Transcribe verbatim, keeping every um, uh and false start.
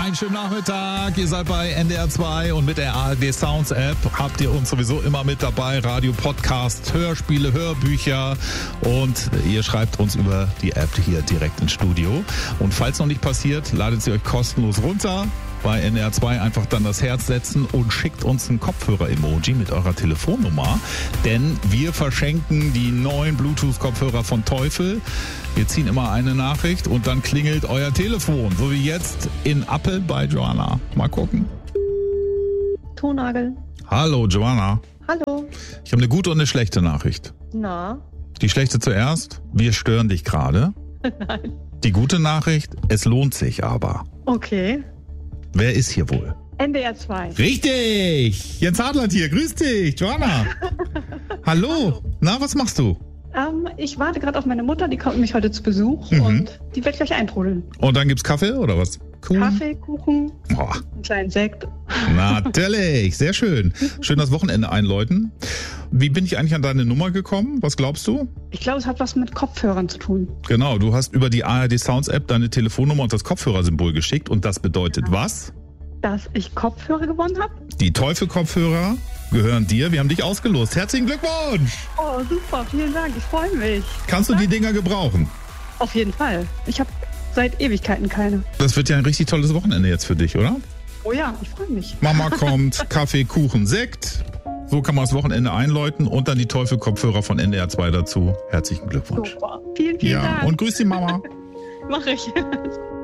Einen schönen Nachmittag. Ihr seid bei N D R zwei und mit der A R D Sounds App habt ihr uns sowieso immer mit dabei. Radio, Podcast, Hörspiele, Hörbücher und ihr schreibt uns über die App hier direkt ins Studio. Und falls noch nicht passiert, ladet sie euch kostenlos runter. Bei N D R zwei einfach dann das Herz setzen und schickt uns ein Kopfhörer-Emoji mit eurer Telefonnummer. Denn wir verschenken die neuen Bluetooth-Kopfhörer von Teufel. Wir ziehen immer eine Nachricht und dann klingelt euer Telefon. So wie jetzt in Appel bei Joanna. Mal gucken. Tonagel. Hallo Joanna. Hallo. Ich habe eine gute und eine schlechte Nachricht. Na? Die schlechte zuerst. Wir stören dich gerade. Nein. Die gute Nachricht, es lohnt sich aber. Okay. Wer ist hier wohl? N D R zwei. Richtig! Jens Hartland hier, grüß dich, Joanna. Hallo. Hallo. Na, was machst du? Ähm, ich warte gerade auf meine Mutter, die kommt mich heute zu Besuch mhm. und die wird gleich eintrudeln. Und dann gibt's Kaffee oder was? Kuchen? Kaffee, Kuchen, oh. einen kleinen Sekt. Natürlich, sehr schön. Schön das Wochenende einläuten. Wie bin ich eigentlich an deine Nummer gekommen? Was glaubst du? Ich glaube, es hat was mit Kopfhörern zu tun. Genau, du hast über die A R D Sounds App deine Telefonnummer und das Kopfhörersymbol geschickt und das bedeutet genau. was? Dass ich Kopfhörer gewonnen habe. Die Teufel-Kopfhörer gehören dir. Wir haben dich ausgelost. Herzlichen Glückwunsch! Oh, super, vielen Dank. Ich freue mich. Kannst du die Dinger gebrauchen? Auf jeden Fall. Ich habe seit Ewigkeiten keine. Das wird ja ein richtig tolles Wochenende jetzt für dich, oder? Oh ja, ich freue mich. Mama kommt, Kaffee, Kuchen, Sekt. So kann man das Wochenende einläuten und dann die Teufel-Kopfhörer von N D R zwei dazu. Herzlichen Glückwunsch. Super. Vielen, vielen ja, Dank. Und grüß die Mama. Mach ich.